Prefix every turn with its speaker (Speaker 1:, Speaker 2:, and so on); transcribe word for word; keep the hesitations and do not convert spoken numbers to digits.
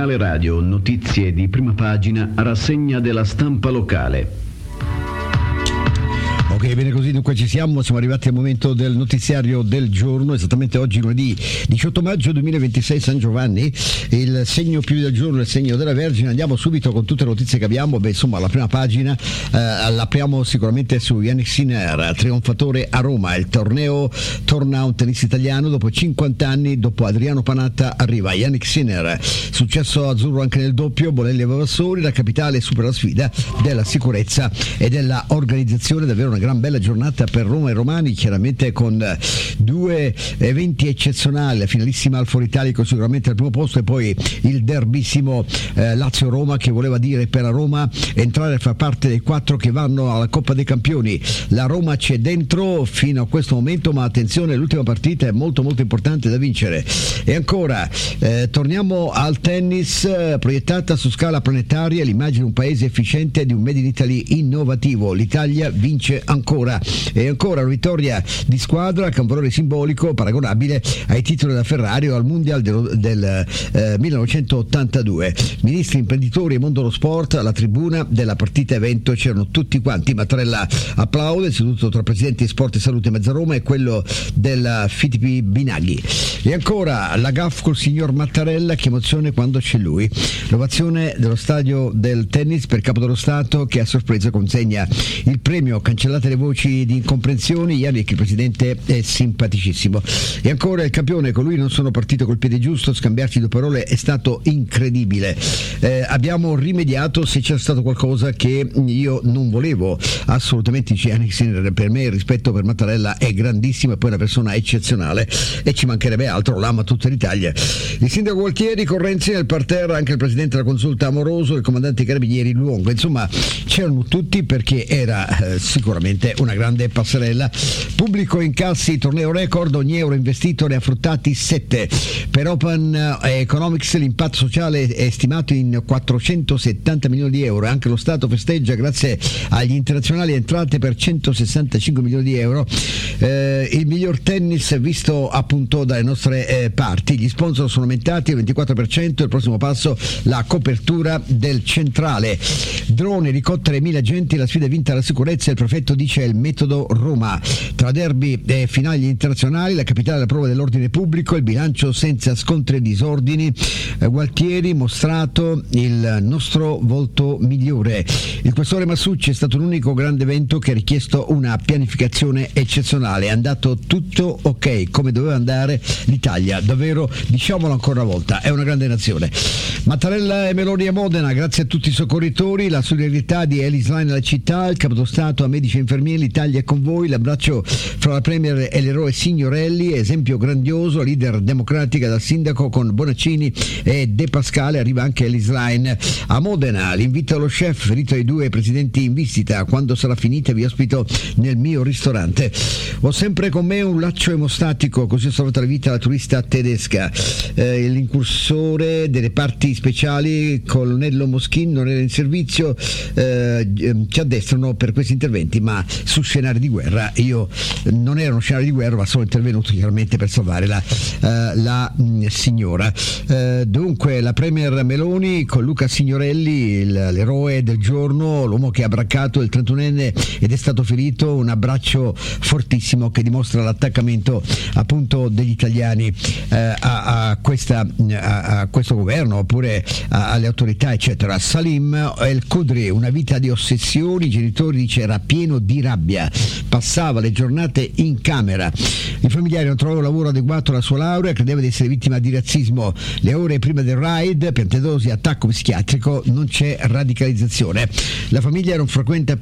Speaker 1: Giornale radio, notizie di prima pagina, rassegna della stampa locale.
Speaker 2: Ok, bene così, dunque ci siamo, siamo arrivati al momento del notiziario del giorno, esattamente oggi lunedì diciotto maggio duemilaventisei, San Giovanni, il segno più del giorno è il segno della Vergine. Andiamo subito con tutte le notizie che abbiamo. Beh, insomma, la prima pagina eh, l'apriamo sicuramente su Jannik Sinner, trionfatore a Roma. Il torneo torna a un tennista italiano dopo cinquanta anni, dopo Adriano Panatta arriva Jannik Sinner, successo azzurro anche nel doppio. Bolelli e Vavassori, la capitale supera la sfida della sicurezza e della organizzazione. Davvero una gran bella giornata per Roma e romani, chiaramente con due eventi eccezionali, la finalissima al Foro Italico sicuramente al primo posto, e poi il derbissimo eh, Lazio-Roma, che voleva dire per la Roma entrare a far parte dei quattro che vanno alla Coppa dei Campioni. La Roma c'è dentro fino a questo momento, ma attenzione, l'ultima partita è molto molto importante da vincere. E ancora eh, torniamo al tennis, eh, proiettata su scala planetaria l'immagine di un paese efficiente, di un Made in Italy innovativo. L'Italia vince ancora, e ancora una vittoria di squadra che ha un valore simbolico paragonabile ai titoli della Ferrari o al Mondial del, del eh, millenovecentottantadue. Ministri, imprenditori e mondo dello sport alla tribuna della partita evento c'erano tutti quanti. Mattarella applaude, seduto tra presidenti di Sport e Salute Mezzaroma e quello della F I T P Binaghi. E ancora la gaffe col signor Mattarella, che emozione quando c'è lui. L'ovazione dello stadio del tennis per Capo dello Stato, che a sorpresa consegna il premio. Cancellate le voci di incomprensioni, Jannik, il presidente, è simpaticissimo. E ancora il campione, con lui non sono partito col piede giusto, scambiarci due parole è stato incredibile. Eh, abbiamo rimediato se c'è stato qualcosa che io non volevo assolutamente. Jannik Sinner, per me il rispetto per Mattarella è grandissimo, e poi una persona eccezionale e ci mancherebbe altro, l'ama tutta l'Italia. Il sindaco Gualtieri con Renzi nel parterre, anche il presidente della consulta Amoroso, il comandante dei carabinieri Luongo, insomma c'erano tutti, perché era eh, sicuramente una grande passerella. Pubblico incassi, torneo record, ogni euro investito ne ha fruttati sette. Per Open Economics l'impatto sociale è stimato in quattrocentosettanta milioni di euro, anche lo Stato festeggia grazie agli internazionali entrate per centosessantacinque milioni di euro. Eh, il miglior tennis visto appunto dalle nostre eh, parti. Gli sponsor sono aumentati al ventiquattro per cento, il prossimo passo la copertura del centrale. Drone, elicotteri e mille agenti, la sfida vinta alla sicurezza, il prefetto dice il metodo Roma. Tra derby e finali internazionali, la capitale alla prova dell'ordine pubblico, il bilancio senza scontri e disordini. eh, Gualtieri mostrato il nostro volto migliore. Il questore Massucci è stato l'unico grande evento che ha richiesto una pianificazione eccezionale. È andato tutto ok come doveva andare l'Italia, davvero, diciamolo ancora una volta, è una grande nazione. Mattarella e Meloni a Modena, grazie a tutti i soccorritori, la solidarietà di Ellis Line alla città, il capo dello Stato a medici e infermieri, l'Italia è con voi, l'abbraccio fra la Premier e l'eroe Signorelli, esempio grandioso, leader democratica dal sindaco con Bonaccini e De Pascale, arriva anche Ellis Line a Modena. L'invito allo chef, ferito ai due presidenti in visita, quando sarà finita vi ospito nel mio ristorante. Ho sempre con me un laccio emostatico, così ho salvato la vita alla turista tedesca. Eh, l'incursore delle parti speciali, colonnello Moschin, non era in servizio, eh, ci addestrano per questi interventi, ma su scenari di guerra. Io non ero uno scenario di guerra, ma sono intervenuto chiaramente per salvare la, uh, la mh, signora. Uh, dunque la Premier Meloni con Luca Signorelli, il, l'eroe del giorno, l'uomo che ha braccato il trentunenne ed è stato ferito, un abbraccio fortissimo che dimostra l'attaccamento appunto degli italiani uh, a, a, questa, a, a questo governo, oppure a, alle autorità eccetera. Salim El Khudri, una vita di ossessioni, i genitori dice era pieno di rabbia, passava le giornate in camera, i familiari non trovavano lavoro adeguato alla sua laurea, credeva di essere vittima di razzismo, le ore prima del raid, piantedosi, attacco psichiatrico, non c'è radicalizzazione. La famiglia non frequenta